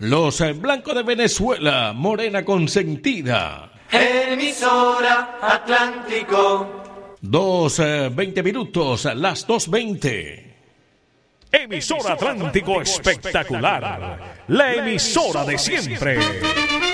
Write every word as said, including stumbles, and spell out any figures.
Los Blancos de Venezuela, Morena Consentida. Emisora Atlántico. Dos, eh, veinte minutos, las dos veinte. Emisora Atlántico espectacular. La emisora de siempre.